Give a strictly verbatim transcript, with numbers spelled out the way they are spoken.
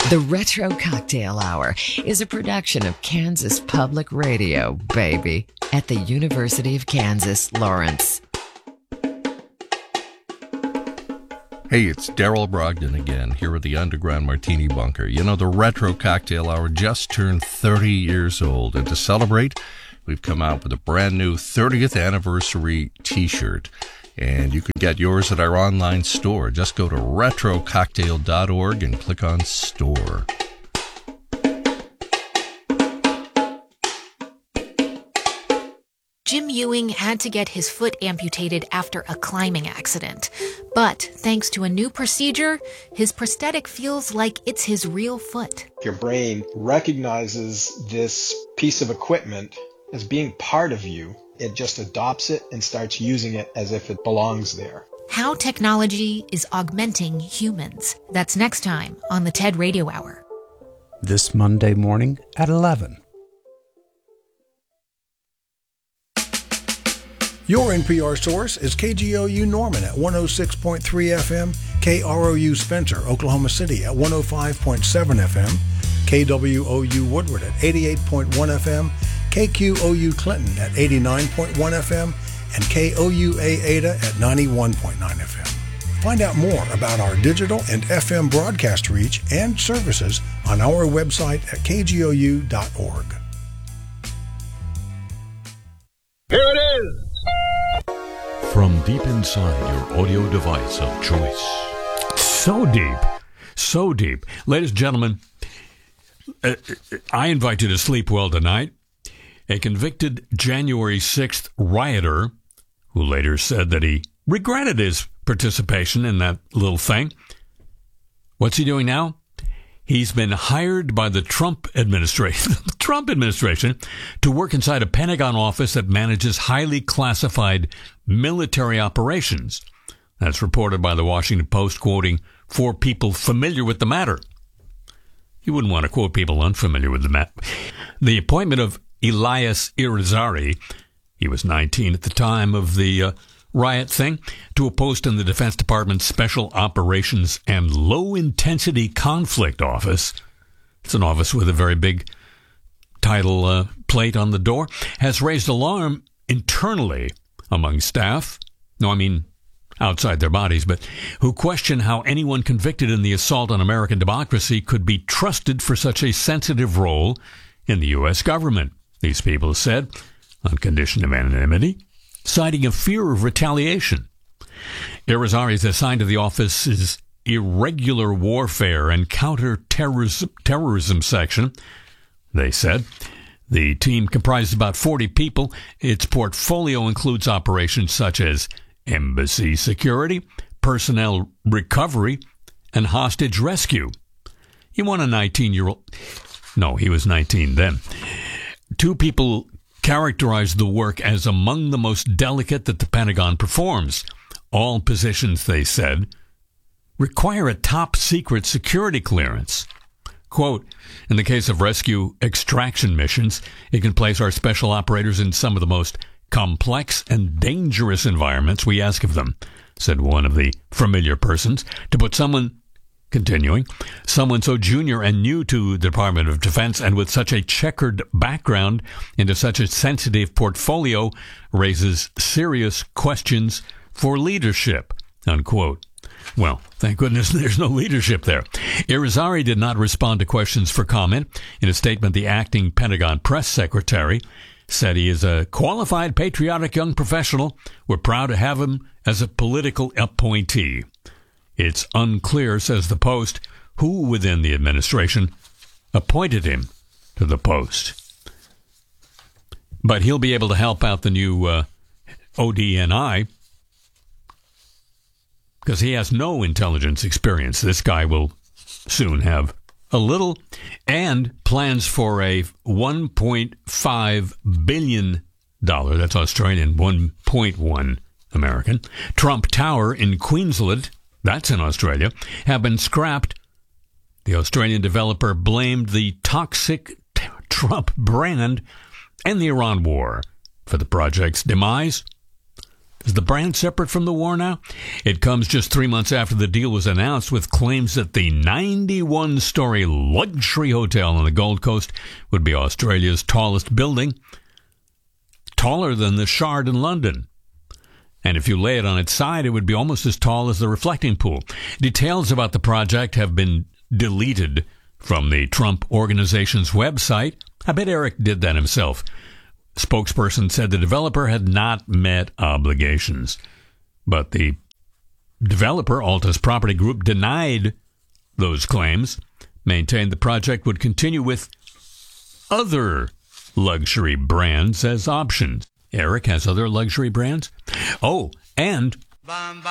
The Retro Cocktail Hour is a production of Kansas Public Radio, baby, at the University of Kansas, Lawrence. Hey, it's Daryl Brogdon again, here at the Underground Martini Bunker. You know, the Retro Cocktail Hour just turned thirty years old, and to celebrate, we've come out with a brand new thirtieth anniversary t-shirt. And you can get yours at our online store. Just go to retro cocktail dot org and click on store. Jim Ewing had to get his foot amputated after a climbing accident. But thanks to a new procedure, his prosthetic feels like it's his real foot. Your brain recognizes this piece of equipment as being part of you. It just adopts it and starts using it as if it belongs there. How technology is augmenting humans. That's next time on the TED Radio Hour. This Monday morning at eleven. Your N P R source is K G O U Norman at one oh six point three F M, K R O U Spencer, Oklahoma City at one oh five point seven F M, K W O U Woodward at eighty-eight point one F M, K Q O U Clinton at eighty-nine point one F M, and K O U A Ada at ninety-one point nine F M. Find out more about our digital and F M broadcast reach and services on our website at K G O U dot org. Here it is! From deep inside your audio device of choice. So deep, so deep. Ladies and gentlemen, uh, I invite you to sleep well tonight. A convicted January sixth rioter, who later said that he regretted his participation in that little thing. What's he doing now? He's been hired by the Trump administration, the Trump administration, to work inside a Pentagon office that manages highly classified military operations. That's reported by the Washington Post, quoting four people familiar with the matter. You wouldn't want to quote people unfamiliar with the matter. The appointment of Elias Irizarry, he was nineteen at the time of the uh, riot thing, to a post in the Defense Department's Special Operations and Low-Intensity Conflict Office. It's an office with a very big title uh, plate on the door, has raised alarm internally among staff. No, I mean outside their bodies, but who question how anyone convicted in the assault on American democracy could be trusted for such a sensitive role in the U S government. These people said, on condition of anonymity, citing a fear of retaliation. Irizarry is assigned to the office's Irregular Warfare and Counter-Terrorism terrorism section, they said. The team comprises about forty people. Its portfolio includes operations such as embassy security, personnel recovery, and hostage rescue. You want a nineteen-year-old... No, he was nineteen then. Two people characterized the work as among the most delicate that the Pentagon performs. All positions, they said, require a top-secret security clearance. Quote, in the case of rescue extraction missions, it can place our special operators in some of the most complex and dangerous environments we ask of them, said one of the familiar persons. To put someone... Continuing, someone so junior and new to the Department of Defense and with such a checkered background into such a sensitive portfolio raises serious questions for leadership, unquote. Well, thank goodness there's no leadership there. Irizarry did not respond to questions for comment. In a statement, the acting Pentagon press secretary said he is a qualified, patriotic young professional. We're proud to have him as a political appointee. It's unclear, says the Post, who within the administration appointed him to the post. But he'll be able to help out the new uh, O D N I because he has no intelligence experience. This guy will soon have a little, and plans for a one point five billion dollars, that's Australian, one point one American, Trump Tower in Queensland, that's in Australia, have been scrapped. The Australian developer blamed the toxic t- Trump brand and the Iran war for the project's demise. Is the brand separate from the war now? It comes just three months after the deal was announced, with claims that the ninety-one story luxury hotel on the Gold Coast would be Australia's tallest building, taller than the Shard in London. And if you lay it on its side, it would be almost as tall as the reflecting pool. Details about the project have been deleted from the Trump Organization's website. I bet Eric did that himself. Spokesperson said the developer had not met obligations. But the developer, Altus Property Group, denied those claims, maintained the project would continue with other luxury brands as options. Eric has other luxury brands? Oh, and